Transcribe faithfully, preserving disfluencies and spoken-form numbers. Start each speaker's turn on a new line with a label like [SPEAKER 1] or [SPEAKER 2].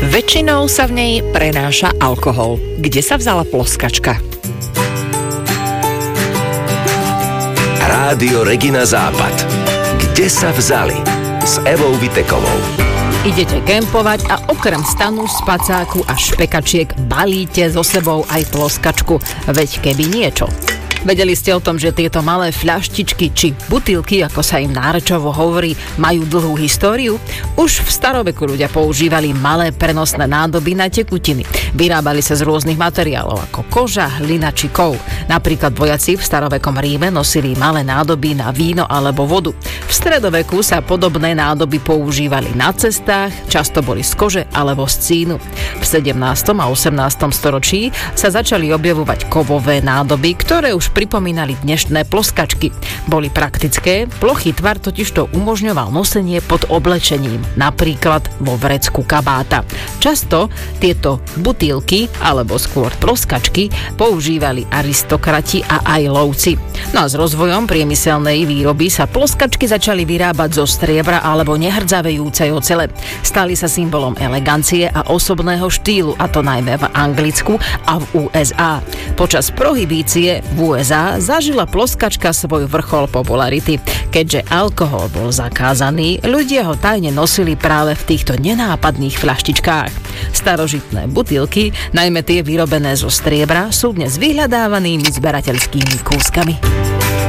[SPEAKER 1] Väčšinou sa v nej prenáša alkohol. Kde sa vzala ploskačka?
[SPEAKER 2] Rádio Regina Západ. Kde sa vzali? S Evou Vitekovou.
[SPEAKER 3] Idete kempovať a okrem stanu, spacáku a špekačiek balíte so sebou aj ploskačku. Veď keby niečo. Vedeli ste o tom, že tieto malé fľaštičky či butilky, ako sa im nárečovo hovorí, majú dlhú históriu? Už v staroveku ľudia používali malé prenosné nádoby na tekutiny. Vyrábali sa z rôznych materiálov ako koža, hlina či kov. Napríklad vojaci v starovekom Ríme nosili malé nádoby na víno alebo vodu. V stredoveku sa podobné nádoby používali na cestách, často boli z kože alebo z cínu. V sedemnástom a osemnástom storočí sa začali objavovať kovové nádoby, ktoré už pripomínali dnešné ploskačky. Boli praktické, plochý tvar totižto umožňoval nosenie pod oblečením, napríklad vo vrecku kabáta. Často tieto butýlky, alebo skôr ploskačky, používali aristokrati a aj lovci. No a s rozvojom priemyselnej výroby sa ploskačky začali vyrábať zo striebra alebo nehrdzavejúcej ocele. Stali sa symbolom elegancie a osobného štýlu, a to najmä v Anglicku a v ú es á. Počas prohibície v ú es á zažila ploskačka svoj vrchol popularity. Keďže alkohol bol zakázaný, ľudia ho tajne nosili práve v týchto nenápadných fľaštičkách. Starožitné butylky, najmä tie vyrobené zo striebra, sú dnes vyhľadávanými zberateľskými kúskami.